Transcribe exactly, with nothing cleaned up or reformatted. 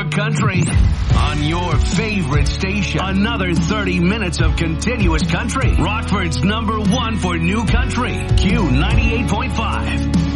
your country on your favorite station. Another thirty minutes of continuous country. Rockford's number one for new country. Q ninety-eight point five.